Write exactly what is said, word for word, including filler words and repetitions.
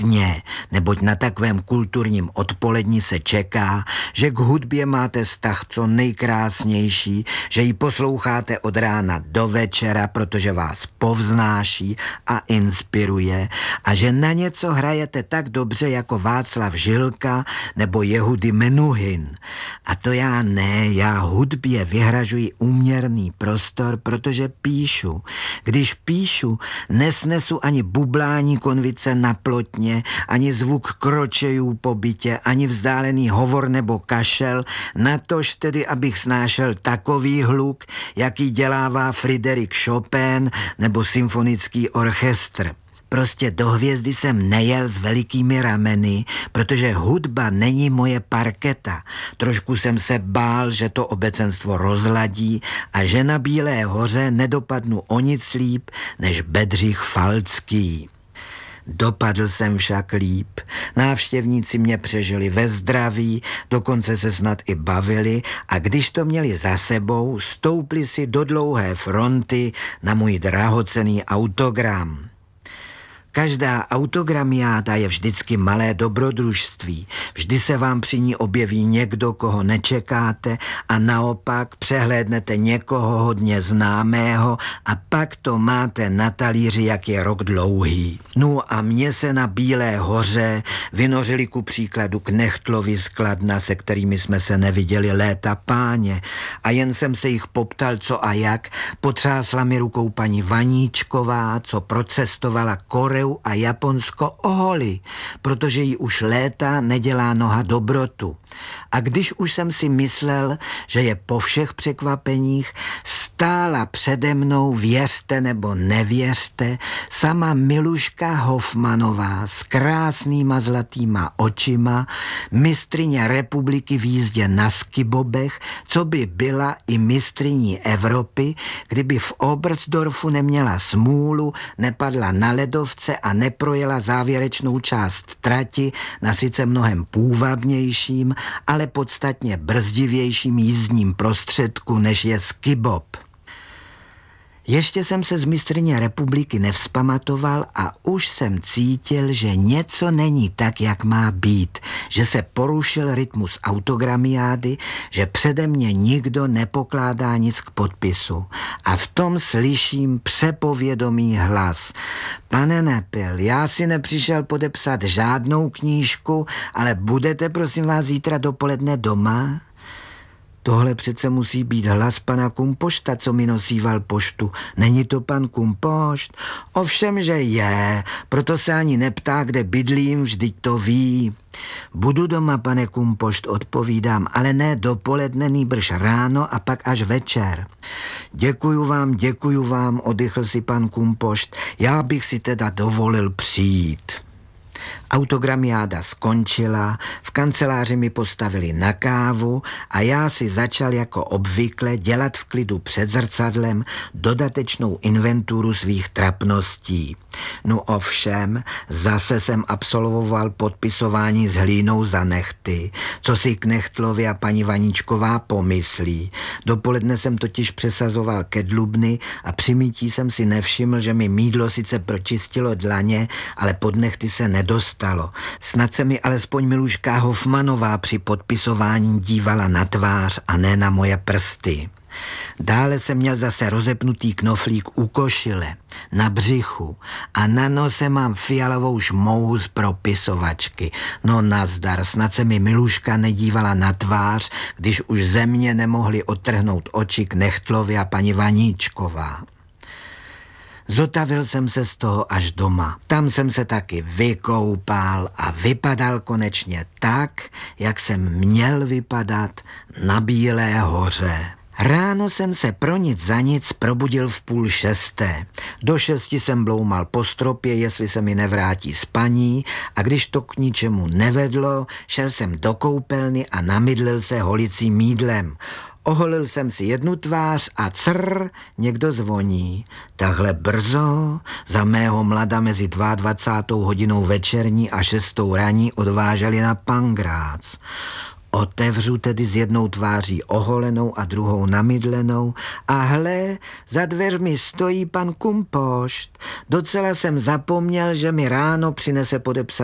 špatně, neboť na takovém kulturním odpoledni se čeká, že k hudbě máte vztah co nejkrásnější, že ji posloucháte od rána do večera, protože vás povznáší a inspiruje a že na něco hrajete tak dobře jako Václav Žilka nebo Jehudy Menuhin. A to já ne, já hudbě vyhražuji úměrný prostor, protože píšu. Když píšu, nesnesu ani bublání konvice na plotně, ani zvuk kročejů po bytě, ani vzdálený hovor nebo kašel, natož tedy, abych snášel takový hluk, jaký dělává Fryderik Chopin nebo symfonický orchestr. Prostě do hvězdy jsem nejel s velikými rameny, protože hudba není moje parketa. Trošku jsem se bál, že to obecenstvo rozladí a že na Bílé hoře nedopadnu o nic líp než Bedřich Falcký. Dopadl jsem však líp. Návštěvníci mě přežili ve zdraví, dokonce se snad i bavili a když to měli za sebou, stoupli si do dlouhé fronty na můj drahocenný autogram. Každá autogramiáda je vždycky malé dobrodružství. Vždy se vám při ní objeví někdo, koho nečekáte a naopak přehlédnete někoho hodně známého a pak to máte na talíři, jak je rok dlouhý. No a mě se na Bílé hoře vynořili ku příkladu Knechtlovi z Kladna, se kterými jsme se neviděli léta páně a jen jsem se jich poptal co a jak. Potřásla mi rukou paní Vaníčková, co procestovala Koreu a Japonsko o holi, protože jí už léta nedělá noha dobrotu. A když už jsem si myslel, že je po všech překvapeních, stála přede mnou, věřte nebo nevěřte, sama Miluška Hofmanová s krásnýma zlatýma očima, mistryně republiky v jízdě na skibobech, co by byla i mistryní Evropy, kdyby v Oberstdorfu neměla smůlu, nepadla na ledovce a neprojela závěrečnou část trati na sice mnohem půvabnějším, ale podstatně brzdivějším jízdním prostředku, než je skibob. Ještě jsem se z mistryně republiky nevzpamatoval a už jsem cítil, že něco není tak, jak má být, že se porušil rytmus autogramiády, že přede mě nikdo nepokládá nic k podpisu. A v tom slyším přepovědomý hlas. Pane Nepil, já si nepřišel podepsat žádnou knížku, ale budete prosím vás zítra dopoledne doma? Tohle přece musí být hlas pana Kumpošta, co mi nosíval poštu. Není to pan Kumpošt? Ovšem, že je, proto se ani neptá, kde bydlím, vždyť to ví. Budu doma, pane Kumpošt, odpovídám, ale ne dopoledne, nýbrž ráno a pak až večer. Děkuju vám, děkuju vám, oddychl si pan Kumpošt, já bych si teda dovolil přijít. Autogramiáda skončila, v kanceláři mi postavili na kávu a já si začal jako obvykle dělat v klidu před zrcadlem dodatečnou inventuru svých trapností. No ovšem, zase jsem absolvoval podpisování s hlínou za nechty, co si Knechtlovi a paní Vaníčková pomyslí. Dopoledne jsem totiž přesazoval ke Dlubny a při mytí jsem si nevšiml, že mi mýdlo sice pročistilo dlaně, ale pod nechty se nedostalo. Snad se mi alespoň Miluška Hofmanová při podpisování dívala na tvář a ne na moje prsty. Dále jsem měl zase rozepnutý knoflík u košile, na břichu a na nose mám fialovou šmouhu z propisovačky. No nazdar, snad se mi Miluška nedívala na tvář, když už ze mě nemohli odtrhnout oči Knechtlovi a paní Vaníčková. Zotavil jsem se z toho až doma. Tam jsem se taky vykoupal a vypadal konečně tak, jak jsem měl vypadat na Bílé hoře. Ráno jsem se pro nic za nic probudil v půl šesté. Do šesti jsem bloumal po stropě, jestli se mi nevrátí spaní, a když to k ničemu nevedlo, šel jsem do koupelny a namydlil se holicím mýdlem. Oholil jsem si jednu tvář a crr, někdo zvoní. Tahle brzo, za mého mlada mezi dvacátou druhou hodinou večerní a šestou raní odváželi na Pangrác. Otevřu tedy s jednou tváří oholenou a druhou namydlenou a hle, za dveřmi stojí pan Kumpošt. Docela jsem zapomněl, že mi ráno přinese podepsat